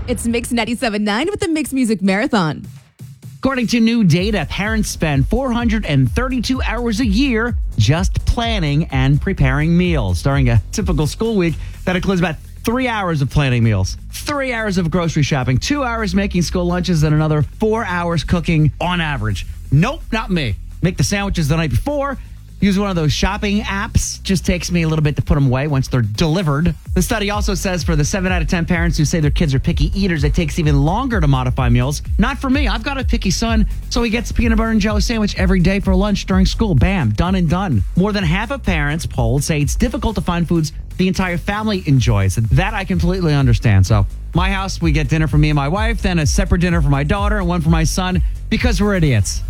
It's Mix 97.9 with the Mix Music Marathon. According to new data, parents spend 432 hours a year just planning and preparing meals during a typical school week. That includes about 3 hours of planning meals, 3 hours of grocery shopping, 2 hours making school lunches, and another 4 hours cooking on average. Nope, not me. Make the sandwiches the night before. Use one of those shopping apps. Just takes me a little bit to put them away once they're delivered. The study also says for the 7 out of 10 parents who say their kids are picky eaters, it takes even longer to modify meals. Not for me. I've got a picky son, so he gets a peanut butter and jelly sandwich every day for lunch during school. Bam, done and done. More than half of parents polled say it's difficult to find foods the entire family enjoys. That I completely understand. So my house, we get dinner for me and my wife, then a separate dinner for my daughter and one for my son because we're idiots.